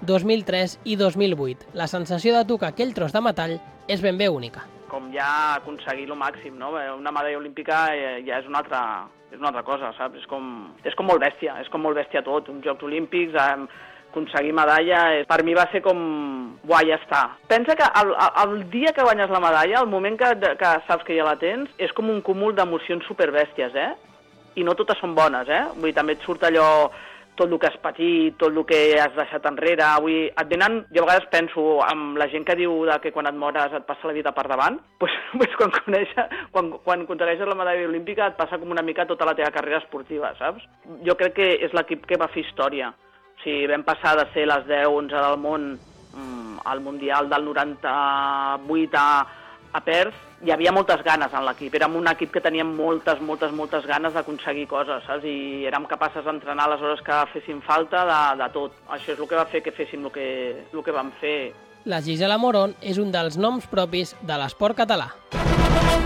2003 i 2008. La sensació de tocar aquell tros de metall és ben bé única. Com ja aconseguir el màxim, no? Una medalla olímpica ja és una altra cosa, saps? És com molt bèstia tot. Uns Jocs Olímpics, aconseguir medalla, per mi va ser com... Buah, ja està. Pensa que el dia que guanyes la medalla, el moment que saps que ja la tens, és com un cúmul d'emocions superbèsties, I no totes són bones, Vull dir, també et surt allò, tot el que has patit, tot el que has deixat enrere. Vull dir, et venen... Jo a vegades penso amb la gent que diu que quan et mores et passa la vida per davant, doncs quan aconsegueixes la medalla olímpica et passa com una mica tota la teva carrera esportiva, saps? Jo crec que és l'equip que va fer història. O sigui, vam passar de ser les 10-11 del món al Mundial del 98 a Perth. Hi havia moltes ganes en l'equip. Érem un equip que teníem moltes ganes d'aconseguir coses, saps? I érem capaces d'entrenar les hores que fessin falta de tot. Això és el que va fer que féssim el que vam fer. La Gisela Morón és un dels noms propis de l'esport català.